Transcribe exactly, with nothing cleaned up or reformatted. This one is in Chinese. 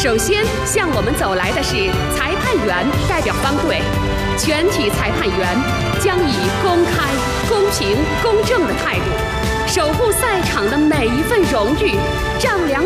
首先向我们走来的是裁判员代表方队，全体裁判员将以公开、公平、公正的态度，守护赛场的每一份荣誉，丈量